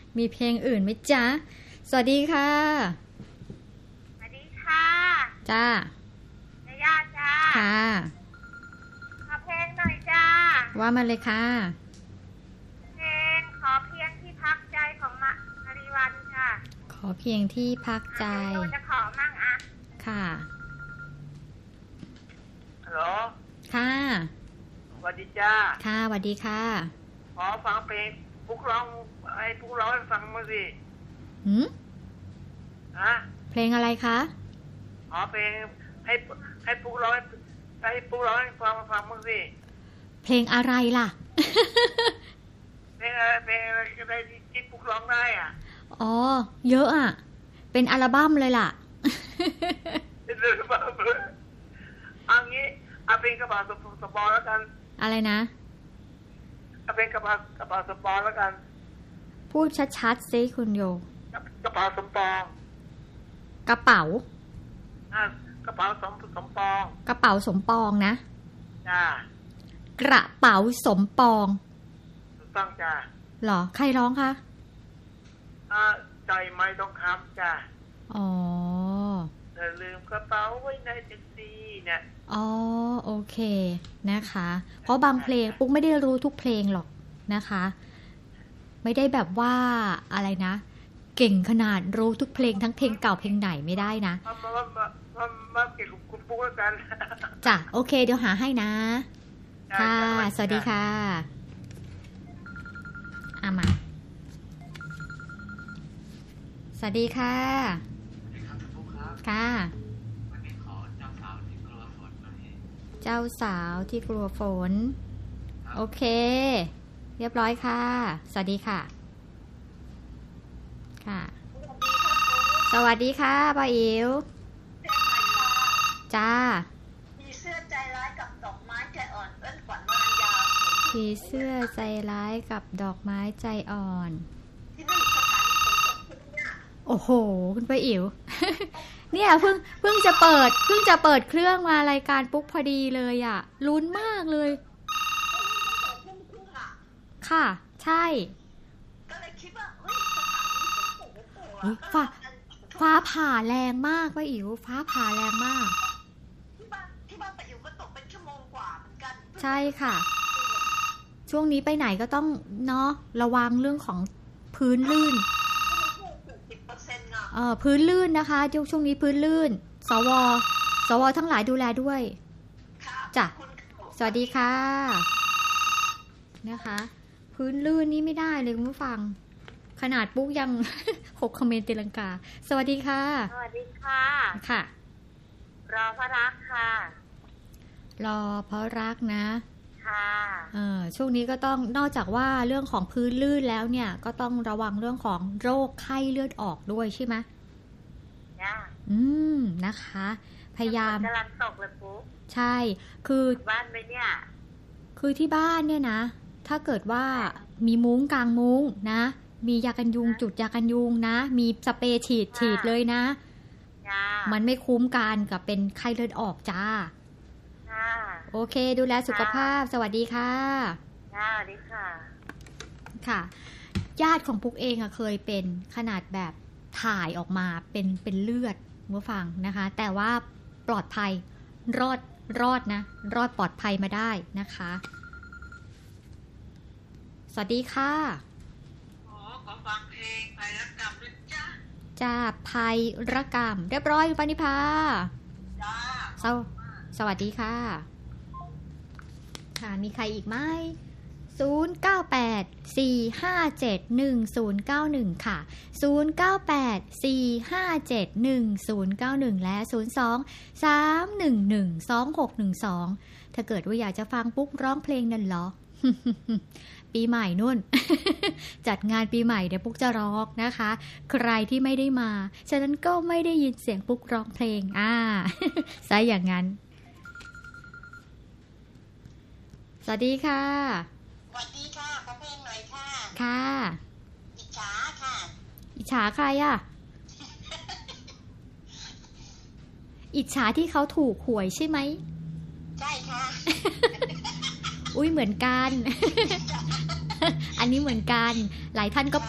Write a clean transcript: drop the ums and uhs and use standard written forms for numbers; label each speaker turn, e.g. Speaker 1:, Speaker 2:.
Speaker 1: มีเพลงอื่นไหมจ๊ะสวัสดีค่ะ
Speaker 2: สวัสดีค่ะ
Speaker 1: จ้า
Speaker 2: ญาติจ้า
Speaker 1: ค่ะ
Speaker 2: ขอเพลงหน่อยจ้า
Speaker 1: ว่ามาเลยค่ะ
Speaker 2: เพลงขอเพียงที่พักใจของมาริวันค่ะ
Speaker 1: ขอเพียงที่พักใจ
Speaker 2: จะขอมั่งอ่ะ
Speaker 1: ค่ะ
Speaker 3: ฮัลโหล
Speaker 1: ค่ะ
Speaker 3: สวัสดีจ้า
Speaker 1: ค่ะสวัสดีค่ะ
Speaker 3: ขอฟังเพลงพวกร้องให้พวกร้องให้ฟังมาสิฮะ
Speaker 1: เพลงอะไรคะ
Speaker 3: ขอเพลงให้พวกร้องให้พวกร้องให้ฟังมาสิ
Speaker 1: เพลงอะไรล่ะ
Speaker 3: เพลงอะไรที่พวกร้องได้อ่ะ
Speaker 1: อ๋อเยอะอ่ะเป็นอัลบั้มเลยล่ะ
Speaker 3: เอางี้เอาเพลงกระเป๋าสปอร์แล้วกัน
Speaker 1: อะไรนะ
Speaker 3: เอาเพลงกระเป๋าสปอร์แล้วกัน
Speaker 1: พูดชัดๆสิคุณโย
Speaker 3: กระเป๋าสมปอง
Speaker 1: กระเป๋
Speaker 3: ากระเป๋าสมปอง
Speaker 1: กระเป๋าสมปองนะ
Speaker 3: จ้
Speaker 1: ากระเป๋าสมปอง
Speaker 3: ถูกต้องจ้า
Speaker 1: หรอใครร้องคะ
Speaker 3: ใจไม้ต้องคำจ้า
Speaker 1: อ๋อ
Speaker 3: อย่าลืมกระเป๋าไว้ในแท็กซี่เนี่ย
Speaker 1: อ๋อโอเคนะคะเพราะบางเพลงปุ๊กไม่ได้รู้ทุกเพลงหรอกนะคะไม่ได้แบบว่าอะไรนะเก่งขนาดรู้ทุกเพลงทั้งเพลงเก่าเพลงไหนไม่ได้นะ
Speaker 3: มาเก่งคุณปุ๊กแล้วกัน
Speaker 1: จ้ะโอเคเดี๋ยวหาให้นะค่ะสวัสดีค่ะมาสวัสดีค่ะค่ะเจ้าสาวที่กลัวฝนโอเคเรียบร้อยค่ะสวัสดีค่ะค่ะสวัสดีค่ะป้าอิ๋วจ้า
Speaker 2: ผีเสื้อใจร้ายกับดอกไม้ใจอ่อนเอิ้นขวัญวรรณยา
Speaker 1: ผีเสื้อใจร้ายกับดอกไม้ใจอ่อนโอ้โหคุณป้าอิ๋วเนี่ยเพิ่งจะเปิดเครื่องมารายการปุ๊กพอดีเลยอ่ะลุ้นมากเลยค่ะใช่
Speaker 2: ก็เลยคิดว่า
Speaker 1: ฟ้าผ่าแรงมากป้าอิ๋วฟ้าผ่าแรงมาก
Speaker 2: ที่บ้านป้าอิ๋วก็ตกเป็นชั่วโมงกว่าเหมือนกัน
Speaker 1: ใช่ค่ะช่วงนี้ไปไหนก็ต้องเนาะระวังเรื่องของพื้นลื่นพื้นลื่นนะคะช่วงนี้พื้นลื่นสวทั้งหลายดูแลด้วยจ้ะสวัสดีค่ะนะคะพื้นลื่นนี่ไม่ได้เลยคุณผู้ฟังขนาดปุ๊กยัง6คอมเมนต์ตีลังกาสวัสดีค่ะ
Speaker 2: สวัสดีค่ะ
Speaker 1: ค่ะ
Speaker 2: รอพระรักค่ะ
Speaker 1: รอเพราะรักนะ
Speaker 2: ค่ะ
Speaker 1: ช่วงนี้ก็ต้องนอกจากว่าเรื่องของพื้นลื่นแล้วเนี่ยก็ต้องระวังเรื่องของโรคไข้เลือดออกด้วยใช่ไหมนะคะพยายาม
Speaker 2: กำลังตกเลยปุ๊บ
Speaker 1: ใช่คือ
Speaker 2: บ้านไหมเนี่ย
Speaker 1: คือที่บ้านเนี่ยนะถ้าเกิดว่ามีมุ้งกลางมุ้งนะมียากันยุงจุดยากันยุงนะมีสเปรย์ฉีดเลยนะมันไม่คุ้มกันกับเป็นไข้เลือดออกจ้าโอเคดูแลสุขภาพสวัสดีค่ะ
Speaker 2: สวัสดีค่ะ
Speaker 1: ค่ะญาติของปุ๊กเองเคยเป็นขนาดแบบถ่ายออกมาเป็นเลือดเมื่อฟังนะคะแต่ว่าปลอดภัยรอดนะรอดปลอดภัยมาได้นะคะสวัสดีค่ะ
Speaker 3: ขอฟังเพลงไพรกรรมด้วยจ้า
Speaker 1: จ้าไพรกรรมเรียบร้อยปานิพา
Speaker 3: จ้า
Speaker 1: สวัสดีค่ะค่ะมีใครอีกไหม0984571091ค่ะ0984571091และ02-311-2612ถ้าเกิดว่าอยากจะฟังปุ๊กร้องเพลงนั่นเหรอ ปีใหม่นุ่น จัดงานปีใหม่เดี๋ยวปุ๊กจะร้องนะคะใครที่ไม่ได้มาฉะนั้นก็ไม่ได้ยินเสียงปุ๊กร้องเพลงซะอย่างนั้นสวัสดีค่ะ
Speaker 2: สวัสดีค่ะขอเพลงหน่อยค่ะ
Speaker 1: ค่ะ
Speaker 2: อิจฉาค่ะ
Speaker 1: อิจฉาใครอ่ะ อิจฉาที่เขาถูกหวยใช่ไหม
Speaker 2: ใช่ค่ะ
Speaker 1: อุ้ยเหมือนกัน อันนี้เหมือนกันหลายท่านก็